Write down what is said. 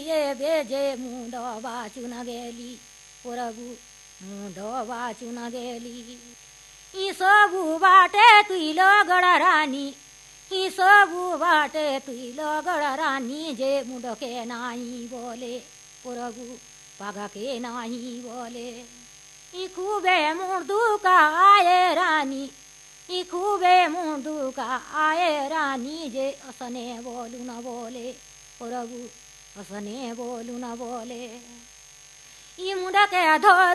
ये बेजे मुंड वाचून गेली पोरगू मुंड वाचून गेली ई सबू बाटे तुईल गडा राणी ई सबू बाटे तुईल गडा राणी जे मुंडके नाही बोले पोरगू पागा के नाही बोले ई खूबे मुंडूका आये राणी ई खूबे मुंडूका आये राणी जे असने बोलू न बोले पोरगू असने बोलू न बोले ई मुंडके धर